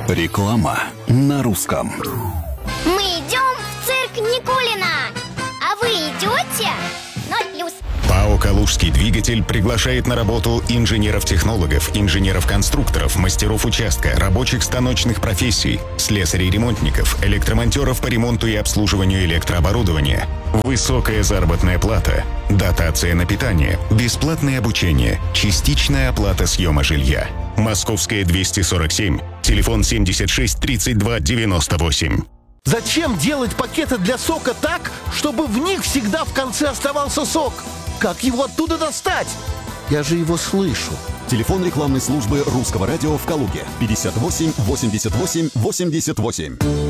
Реклама на русском. Мы идем в цирк Никулина. А вы идете? 0+. ПАО «Калужский двигатель» приглашает на работу инженеров-технологов, инженеров-конструкторов, мастеров участка, рабочих станочных профессий, слесарей-ремонтников, электромонтеров по ремонту и обслуживанию электрооборудования. Высокая заработная плата, дотация на питание, бесплатное обучение, частичная оплата съема жилья. Московская 247, телефон 76 32 98. Зачем делать пакеты для сока так, чтобы в них всегда в конце оставался сок? Как его оттуда достать? Я же его слышу. Телефон рекламной службы Русского радио в Калуге 58 88 88.